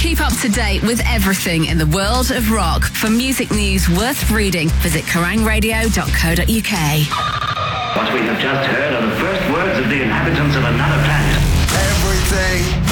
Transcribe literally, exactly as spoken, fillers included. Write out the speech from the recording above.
Keep up to date with everything in the world of rock. For music news worth reading, visit kerrang radio dot co dot uk. What we have just heard are the first words of the inhabitants of another planet. Everything